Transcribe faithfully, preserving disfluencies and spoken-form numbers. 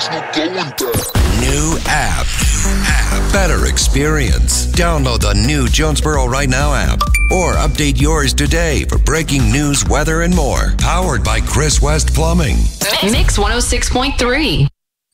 no going back. New app. app. Better experience. Download the new Jonesboro Right Now app or update yours today for breaking news, weather, and more. Powered by Chris West Plumbing. Mix one oh six point three.